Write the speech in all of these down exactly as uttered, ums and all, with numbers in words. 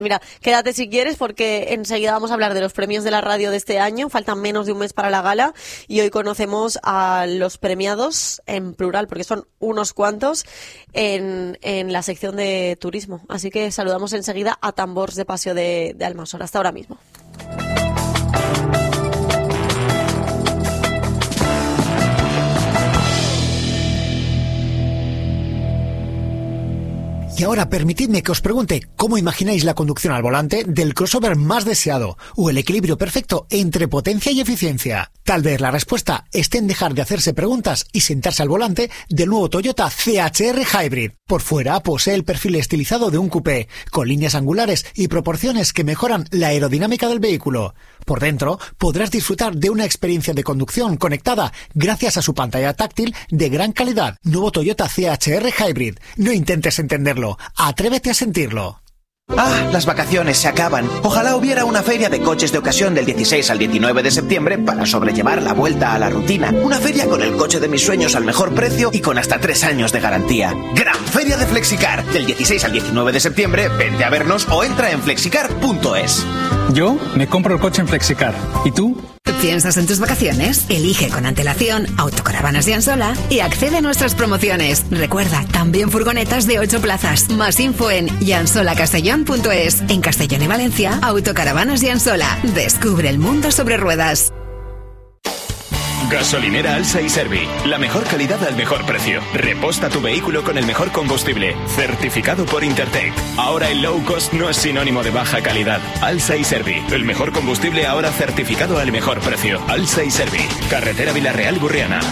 Mira, quédate si quieres porque enseguida vamos a hablar de los premios de la radio de este año. Faltan menos de un mes para la gala y hoy conocemos a los premiados en plural porque son unos cuantos en, en la sección de turismo. Así que saludamos enseguida a Tambors de Paseo de, de Almasora. Hasta ahora mismo. Y ahora permitidme que os pregunte cómo imagináis la conducción al volante del crossover más deseado o el equilibrio perfecto entre potencia y eficiencia. Tal vez la respuesta esté en dejar de hacerse preguntas y sentarse al volante del nuevo Toyota C H R Hybrid. Por fuera posee el perfil estilizado de un coupé, con líneas angulares y proporciones que mejoran la aerodinámica del vehículo. Por dentro podrás disfrutar de una experiencia de conducción conectada gracias a su pantalla táctil de gran calidad. Nuevo Toyota C H R Hybrid. No intentes entenderlo. Atrévete a sentirlo. Ah, las vacaciones se acaban. Ojalá hubiera una feria de coches de ocasión del dieciséis al diecinueve de septiembre para sobrellevar la vuelta a la rutina. Una feria con el coche de mis sueños al mejor precio y con hasta tres años de garantía. Gran Feria de Flexicar. Del dieciséis al diecinueve de septiembre, vente a vernos o entra en flexicar punto es. Yo me compro el coche en Flexicar. ¿Y tú? ¿Piensas en tus vacaciones? Elige con antelación Autocaravanas de Ansola y accede a nuestras promociones. Recuerda, también furgonetas de ocho plazas. Más info en yansola castellón punto es. En Castellón y Valencia, Autocaravanas de Ansola. Descubre el mundo sobre ruedas. Gasolinera Alsa y Servi. La mejor calidad al mejor precio. Reposta tu vehículo con el mejor combustible. Certificado por Intertech. Ahora el low cost no es sinónimo de baja calidad. Alsa y Servi. El mejor combustible ahora certificado al mejor precio. Alsa y Servi. Carretera Villarreal-Burriana.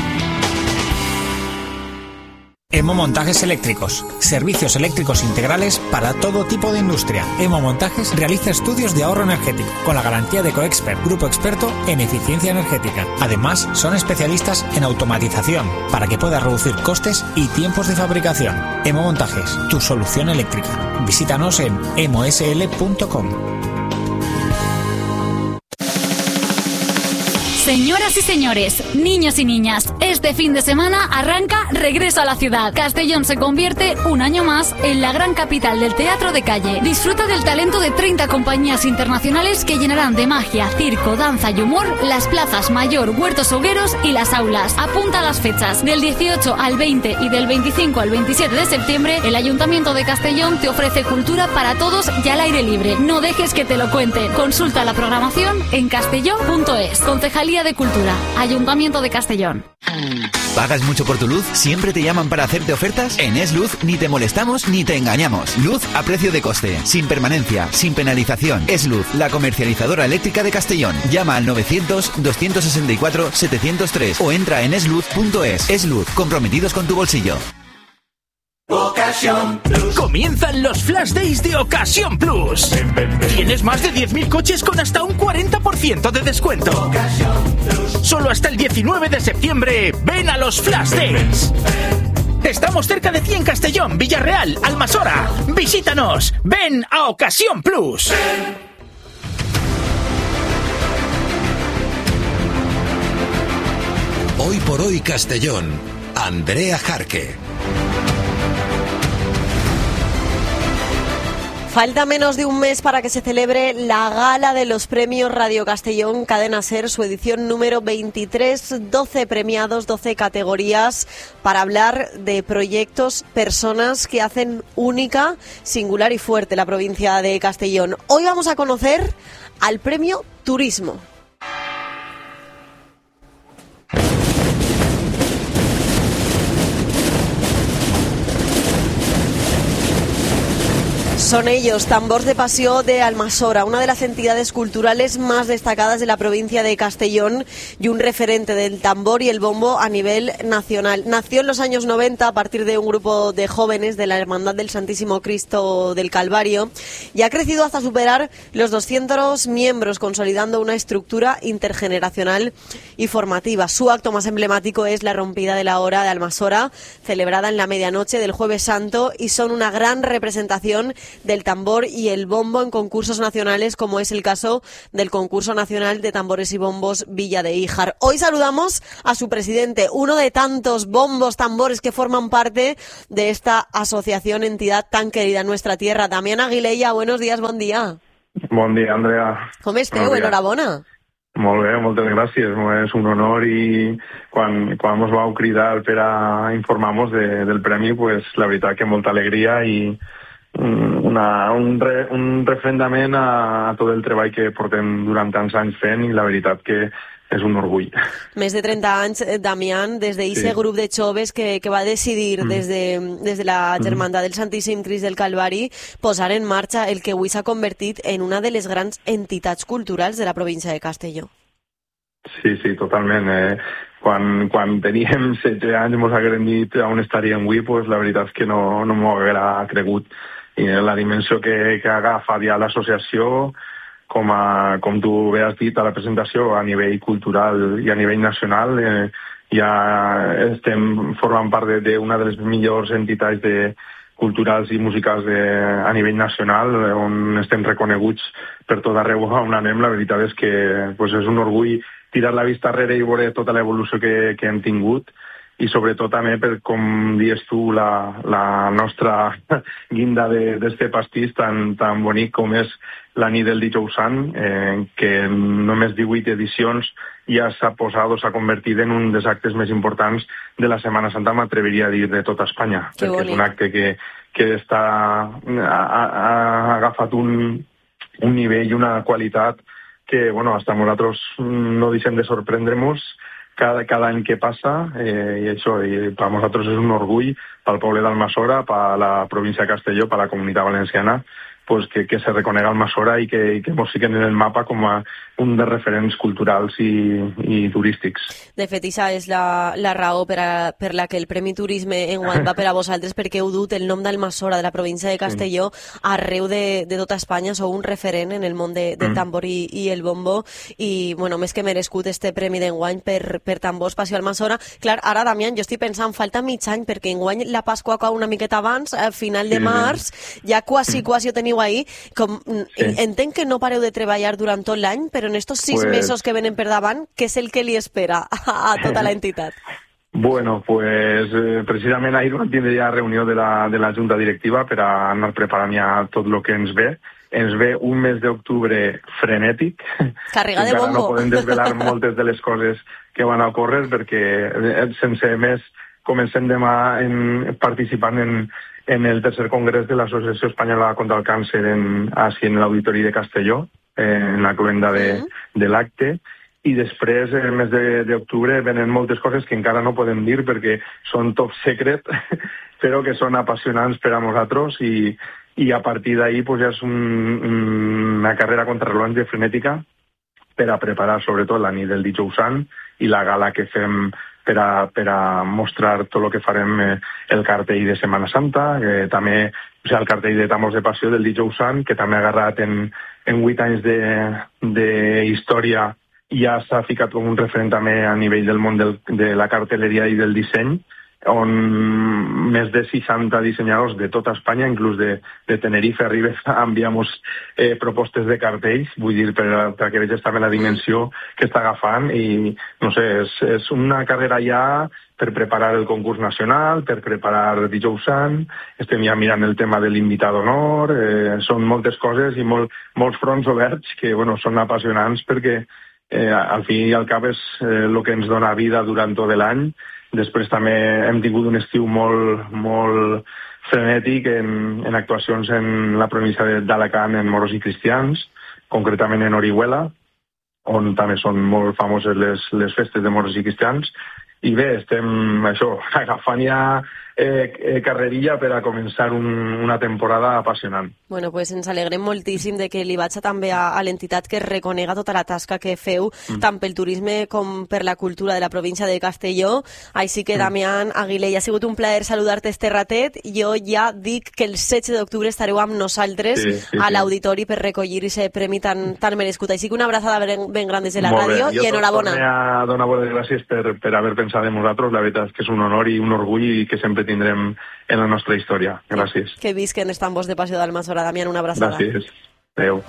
Emo Montajes Eléctricos. Servicios eléctricos integrales para todo tipo de industria. Emo Montajes realiza estudios de ahorro energético con la garantía de Coexpert, grupo experto en eficiencia energética. Además, son especialistas en automatización para que puedas reducir costes y tiempos de fabricación. Emo Montajes, tu solución eléctrica. Visítanos en emosl punto com. Señoras y señores, niños y niñas, este fin de semana arranca Regreso a la Ciudad. Castellón se convierte un año más en la gran capital del teatro de calle. Disfruta del talento de treinta compañías internacionales que llenarán de magia, circo, danza y humor las plazas Mayor, Huertos Hogueros y las aulas. Apunta las fechas. Del dieciocho al veinte y del veinticinco al veintisiete de septiembre, el Ayuntamiento de Castellón te ofrece cultura para todos y al aire libre. No dejes que te lo cuenten. Consulta la programación en castellón punto es. Concejalía de Cultura, Ayuntamiento de Castellón. ¿Pagas mucho por tu luz? ¿Siempre te llaman para hacerte ofertas? En Es Luz ni te molestamos ni te engañamos. Luz a precio de coste, sin permanencia, sin penalización. Es Luz, la comercializadora eléctrica de Castellón. Llama al novecientos, doscientos sesenta y cuatro, setecientos tres o entra en es luz punto es. Es Luz, comprometidos con tu bolsillo. Ocasión Plus. Comienzan los Flash Days de Ocasión Plus. Ven, ven, ven. Tienes más de diez mil coches con hasta un cuarenta por ciento de descuento. Ocasión Plus. Solo hasta el diecinueve de septiembre. Ven a los Flash Days. Ven, ven. Estamos cerca de ti en Castellón, Villarreal, Almasora. Visítanos. Ven a Ocasión Plus. Ven. Hoy por hoy Castellón. Andrea Jarque. Falta menos de un mes para que se celebre la gala de los premios Radio Castellón Cadena Ser, su edición número veintitrés, doce premiados, doce categorías, para hablar de proyectos, personas que hacen única, singular y fuerte la provincia de Castellón. Hoy vamos a conocer al premio Turismo. Son ellos, Tambors de Paseo de Almasora, una de las entidades culturales más destacadas de la provincia de Castellón y un referente del tambor y el bombo a nivel nacional. Nació en los años noventa a partir de un grupo de jóvenes de la Hermandad del Santísimo Cristo del Calvario y ha crecido hasta superar los doscientos miembros, consolidando una estructura intergeneracional y formativa. Su acto más emblemático es la rompida de la hora de Almasora, celebrada en la medianoche del Jueves Santo, y son una gran representación del tambor y el bombo en concursos nacionales, como es el caso del Concurso Nacional de Tambores y Bombos Villa de Híjar. Hoy saludamos a su presidente, uno de tantos bombos, tambores que forman parte de esta asociación, entidad tan querida en nuestra tierra. Damián Aguilella, buenos días, bon dia. Bon dia, Andrea. Com esteu? Enhorabona. Molt bé, moltes gràcies. És un honor i quan, quan ens vau cridar per a informar-nos de, del premi, pues, la veritat que molta alegria i una, un, re, un refrendament a, a tot el treball que portem durant tants anys fent i la veritat que és un orgull. Més de trenta anys, Damián, des d'aquest sí. grup de joves que, que va decidir mm. des, de, des de la Germandat del Santíssim Crist del Calvari posar en marxa el que avui s'ha convertit en una de les grans entitats culturals de la província de Castelló. Sí, sí, totalment. Eh, quan, quan teníem setze anys ens hagueren dit on estaríem avui, pues, la veritat és que no, no m'ho haguera cregut. I la dimensió que, que agafa ja l'associació, com, a, com tu bé has dit a la presentació, a nivell cultural i a nivell nacional, eh, ja estem formant part d'una de, de les millors entitats de, culturals i musicals de, a nivell nacional, on estem reconeguts per tot arreu on anem. La veritat és que pues, és un orgull tirar la vista enrere i veure tota l'evolució que, que hem tingut, i sobretot també per, com dius tu, la, la nostra guinda d'este pastís tan, tan bonic com és la nit del Dijous Sant, eh, que en només divuit edicions ja s'ha posat o s'ha convertit en un dels actes més importants de la Setmana Santa, m'atreviria a dir, de tota Espanya. Que perquè bonic. És un acte que, que està, ha, ha agafat un, un nivell i una qualitat que, bueno, hasta nosaltres no deixem de sorprendre-nos cada, cada any que passa, eh, i això i per nosaltres és un orgull pel poble d'Almassora, per la província de Castelló, per la Comunitat Valenciana, pues que, que se reconega Almassora i que, que ens fiquen en el mapa com a un dels referents culturals i, i turístics. De fet, això és la, la raó per, a, per la que el Premi Turisme enguany va per a vosaltres, perquè heu dut el nom d'Almassora, de la província de Castelló, sí. arreu de, de tota Espanya. Sou un referent en el món de, del tambor i, i el bombo, i, bueno, més que merescut este Premi d'enguany per, per tambors Passió Almassora. Clar, ara, Damián, jo estic pensant, falta mig any, perquè enguany la Pasqua cau una miqueta abans, a final de març, ja quasi, quasi ho teniu ahí. Com, sí. Entenc que no pareu de treballar durant tot l'any, però en estos sis pues... mesos que venen per davant, què és el que li espera a, a tota la entitat? Bueno, pues eh, precisament ahir vam tindre ja reunió de la, de la Junta Directiva per a anar preparant ja tot el que ens ve. Ens ve un mes d'octubre frenètic. Carregat de bombo. No podem desvelar moltes de les coses que van a ocórrer perquè sense més comencem demà en, participant en, en el tercer congrés de l'Associació Espanyola contra el Càncer en, així en l'Auditori de Castelló, eh, en la cloenda de, de l'acte. I després, el mes d'octubre, venen moltes coses que encara no podem dir perquè són top secret, però que són apassionants per a nosaltres i, i a partir d'ahir pues, ja és un, una carrera contrarreloj de frenètica per a preparar sobretot la nit del Dijous Sant i la gala que fem per a, per a mostrar tot el que farem eh, el cartell de Setmana Santa, eh, també o sigui, el cartell de Tambors de Passió del Dijous Sant, que també ha agarrat en, en vuit anys d'història i ja s'ha ficat com un referent també a nivell del món del, de la cartelleria i del disseny, on més de seixanta dissenyadors de tota Espanya, inclús de, de Tenerife, arribes a enviar-nos eh, propostes de cartells, vull dir, per, per que veges també la dimensió que està agafant i, no sé, és, és una carrera ja per preparar el concurs nacional, per preparar Dijous Sant, estem ja mirant el tema de l'invitat d'honor, eh, són moltes coses i molt, molts fronts oberts que, bueno, són apassionants perquè eh, al fi i al cap és eh, el que ens dona vida durant tot l'any. Després també hem tingut un estiu molt, molt frenètic en, en actuacions en la província d'Alacant en moros i cristians, concretament en Orihuela, on també són molt famoses les, les festes de moros i cristians. I bé, estem això, agafant ja eh, eh, carrerilla per a començar un, una temporada apassionant. Bueno, pues ens alegrem moltíssim de que li vaig també a, a l'entitat que reconega tota la tasca que feu, mm. tant pel turisme com per la cultura de la província de Castelló. Així que, mm. Damián Aguilella, ha sigut un plaer saludar-te este ratet. Jo ja dic que el setze d'octubre estareu amb nosaltres sí, sí, a l'auditori per recollir aquest premi tan, tan merescut. Així que una abraçada ben, ben gran des de la Molt ràdio i enhorabona. Jo torno a donar bones gràcies per, per haver pensat en nosaltres. La veritat és que és un honor i un orgull i que sempre tindrem en la nostra història. Gràcies. Que visquen els tambors de Passió d'Almassora. Damián, una abraçada. Gràcies. Adéu.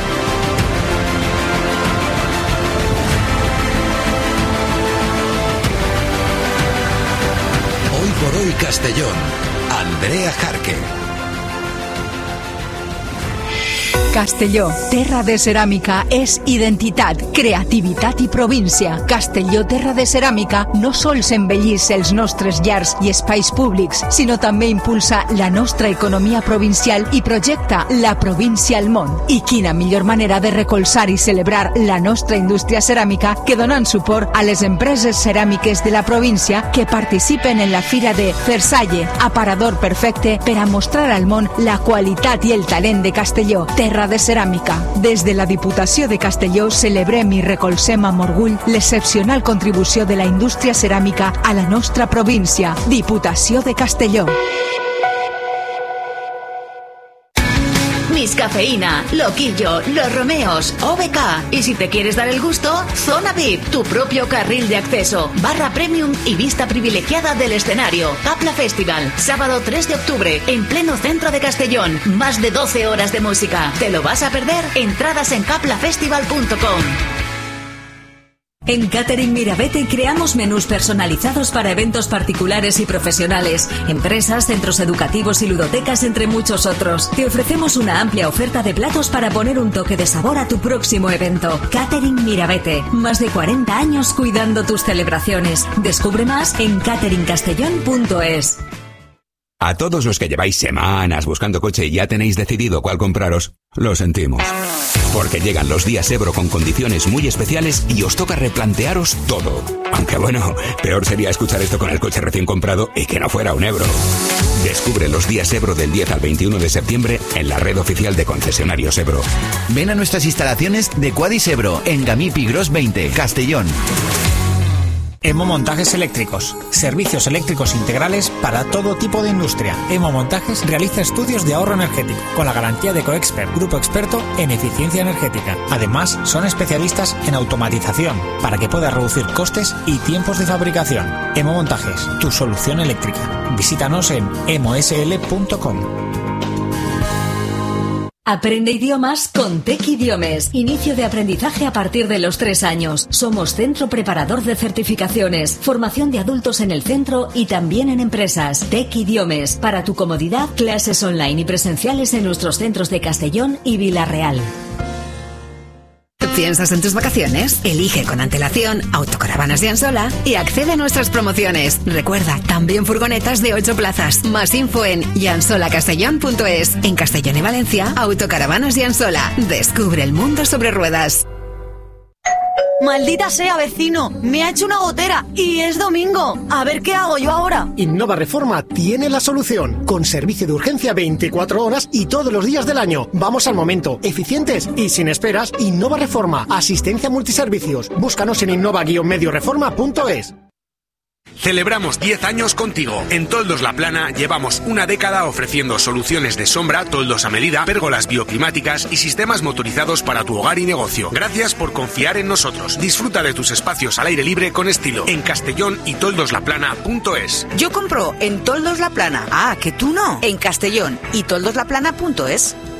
Hoy por hoy Castellón, Andrea Jarque. Castelló, terra de ceràmica, és identitat, creativitat i província. Castelló, terra de ceràmica, no sols embellís els nostres llars i espais públics, sinó també impulsa la nostra economia provincial i projecta la província al món. I quina millor manera de recolzar i celebrar la nostra indústria ceràmica que donant suport a les empreses ceràmiques de la província que participen en la Fira de Versalles, aparador perfecte per a mostrar al món la qualitat i el talent de Castelló, terra de ceràmica. Des de la Diputació de Castelló celebrem i recolzem amb orgull l'excepcional contribució de la indústria ceràmica a la nostra província. Diputació de Castelló. Miss Cafeína, Loquillo, Los Romeos, O B K. Y si te quieres dar el gusto, Zona V I P, tu propio carril de acceso, barra premium y vista privilegiada del escenario. Capla Festival, sábado tres de octubre, en pleno centro de Castellón. Más de doce horas de música. ¿Te lo vas a perder? Entradas en capla festival punto com. En Catering Mirabete creamos menús personalizados para eventos particulares y profesionales, empresas, centros educativos y ludotecas, entre muchos otros. Te ofrecemos una amplia oferta de platos para poner un toque de sabor a tu próximo evento. Catering Mirabete, más de cuarenta años cuidando tus celebraciones. Descubre más en catering castellón punto es. A todos los que lleváis semanas buscando coche y ya tenéis decidido cuál compraros, lo sentimos. Porque llegan los días Ebro con condiciones muy especiales y os toca replantearos todo. Aunque bueno, peor sería escuchar esto con el coche recién comprado y que no fuera un Ebro. Descubre los días Ebro del diez al veintiuno de septiembre en la red oficial de concesionarios Ebro. Ven a nuestras instalaciones de Quadis Ebro en Gamipi Gros veinte, Castellón. Emo Montajes Eléctricos. Servicios eléctricos integrales para todo tipo de industria. Emo Montajes realiza estudios de ahorro energético con la garantía de Coexpert, grupo experto en eficiencia energética. Además, son especialistas en automatización para que puedas reducir costes y tiempos de fabricación. Emo Montajes, tu solución eléctrica. Visítanos en emo s l punto com. Aprende idiomas con Tec Idiomes. Inicio de aprendizaje a partir de los tres años. Somos centro preparador de certificaciones, formación de adultos en el centro y también en empresas. Tec Idiomes. Para tu comodidad, clases online y presenciales en nuestros centros de Castellón y Vila-real. ¿Piensas en tus vacaciones? Elige con antelación Autocaravanas de Ansola y accede a nuestras promociones. Recuerda, también furgonetas de ocho plazas. Más info en yansola castellón punto es. En Castellón y Valencia, Autocaravanas de Ansola. Descubre el mundo sobre ruedas. Maldita sea, vecino, me ha hecho una gotera y es domingo. A ver qué hago yo ahora. Innova Reforma tiene la solución, con servicio de urgencia veinticuatro horas y todos los días del año. Vamos al momento, eficientes y sin esperas. Innova Reforma, asistencia multiservicios. Búscanos en innova guion medio reforma punto es. Celebramos diez años contigo. En Toldos La Plana llevamos una década ofreciendo soluciones de sombra, toldos a medida, pérgolas bioclimáticas y sistemas motorizados para tu hogar y negocio. Gracias por confiar en nosotros. Disfruta de tus espacios al aire libre con estilo en Castellón y toldos la plana punto es. Yo compro en Toldos La Plana. Ah, que tú no. En Castellón y toldos la plana punto es.